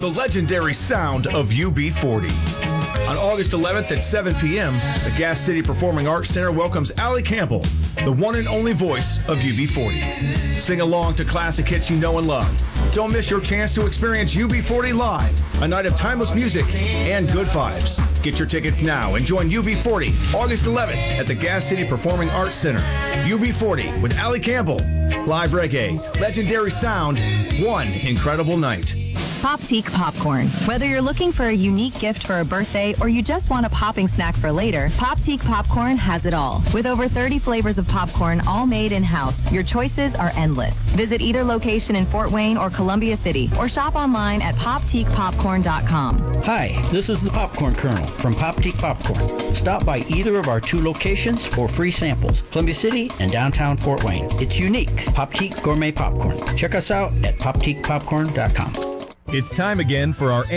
the legendary sound of UB40. On August 11th at 7 p.m., the Gas City Performing Arts Center welcomes Allie Campbell, the one and only voice of UB40. Sing along to classic hits you know and love. Don't miss your chance to experience UB40 live, a night of timeless music and good vibes. Get your tickets now and join UB40 August 11th at the Gas City Performing Arts Center. UB40 with Allie Campbell. Live reggae, legendary sound, one incredible night. Poptique Popcorn. Whether you're looking for a unique gift for a birthday or you just want a popping snack for later, Poptique Popcorn has it all. With over 30 flavors of popcorn, all made in-house, your choices are endless. Visit either location in Fort Wayne or Columbia City or shop online at poptiquepopcorn.com. Hi, this is the Popcorn Colonel from Poptique Popcorn. Stop by either of our 2 locations for free samples, Columbia City and downtown Fort Wayne. It's unique, Poptique Gourmet Popcorn. Check us out at poptiquepopcorn.com. It's time again for our